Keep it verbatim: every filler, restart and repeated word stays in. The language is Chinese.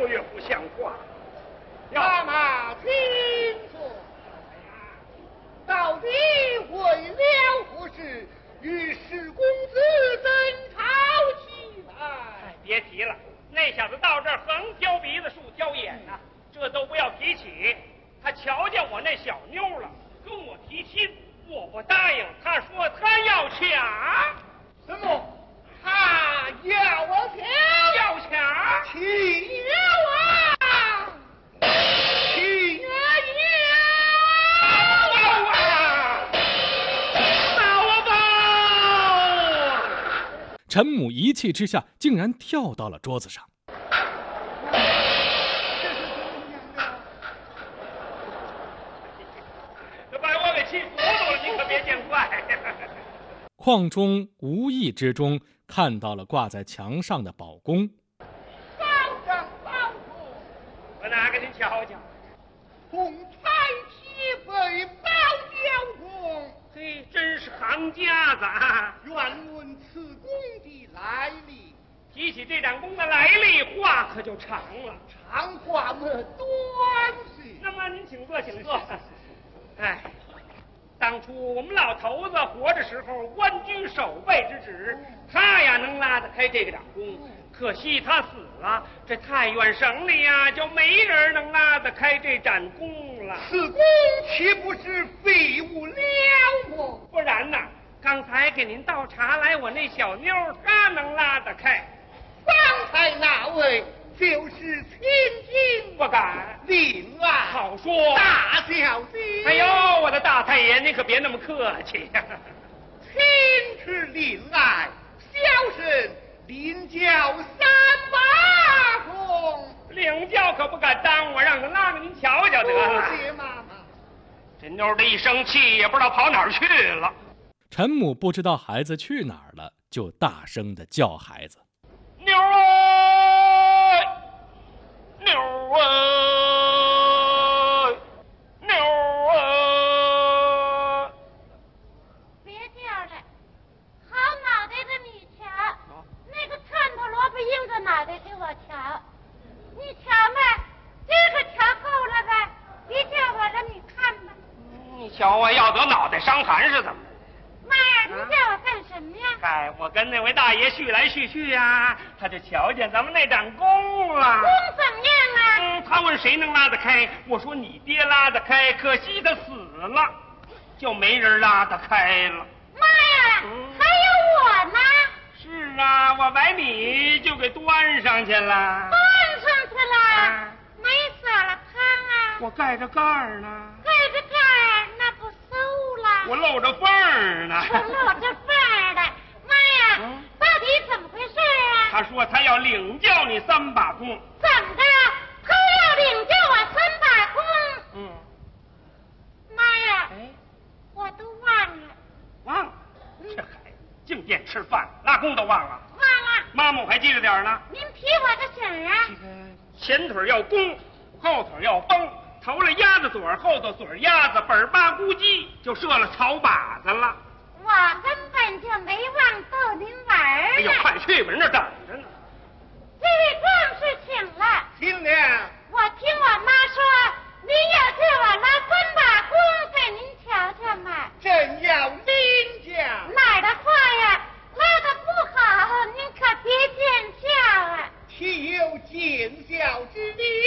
越不像话。 妈妈，请坐。到底为了何事与史公子争吵起来？ 哎，别提了，那小子到这儿横挑鼻子竖挑眼呐、啊，这都不要提起。他瞧见我那小妞了，跟我提亲，我不答应。他说他要抢。 什么？他要我抢？ 要抢？ 请啊！请啊！ 要啊！打我吧！ 陈母一气之下，竟然跳到了桌子上。 这把我给气糊涂了，你可别见怪。 邝忠无意之中看到了挂在墙上的宝弓。 保长保主， 我拿给您瞧瞧。 红彩旗飞宝交弓， 嘿，真是行家子啊！ 愿问此弓的来历。 提起这盏弓的来历，话可就长了。 长话么短些。 那么您请坐，请坐。哎，当初我们老头子活着时候，官居守备之职，他呀能拉得开这个掌弓。可惜他死了，这太原省里呀就没人能拉得开这盏弓了。 此弓岂不是废物了么？ 不然呐，刚才给您倒茶来，我那小妞她能拉得开。 方才那位就是千金， 不敢。 令爱好说， 大小姐。 哎呦，我的大太爷，您可别那么客气呀、啊。 亲是令爱，小生领教三把弓。 领教可不敢耽误，让他拉给您瞧瞧得了。 谢妈妈。 这妞的一生气，也不知道跑哪儿去了。 陈母不知道孩子去哪儿了，就大声地叫孩子：“ 妞儿，妞儿，妞儿！” 别叫了，好脑袋的你瞧，那个串头萝卜硬着脑袋给我瞧，你瞧嘛，这个瞧够了吧？别叫我了，你看吧。 你瞧我要得脑袋伤寒是怎么？ 妈呀，你叫我干什么呀？ 哎，我跟那位大爷叙来叙去呀、啊，他就瞧见咱们那盏弓了。 弓怎么样啊？ 嗯，他问谁能拉得开，我说你爹拉得开，可惜他死了，就没人拉得开了。 妈呀， 嗯、 还有我呢。 是啊，我把你就给端上去了。 端上去了？ 啊、 没撒了汤啊？ 我盖着盖儿呢。 盖着盖儿，那不馊了？ 我露着缝儿呢。 我露着缝儿的。妈呀， 嗯、 到底怎么回事啊？ 他说他要领教你三把弓。 怎么的？他要领教我三把弓？ 嗯。 妈呀！ 哎， 我都忘了。 忘了？这孩子净惦吃饭，拉弓都忘了。 忘了。 妈妈我还记着点呢。 您提我个醒儿啊！ 这个前腿要弓，后腿要绷，头了鸭子嘴儿，后头嘴儿鸭子，本儿八咕叽就射了草靶子了。 我根本就没忘逗您玩儿呢。 哎呦，快去吧，人这等着呢。 这位壮士请了。 请了。 我听我妈说，您要叫我拉三把弓给您瞧瞧嘛。 正要领教。 哪儿的话呀，拉的不好，您可别见笑啊。 岂有见笑之理？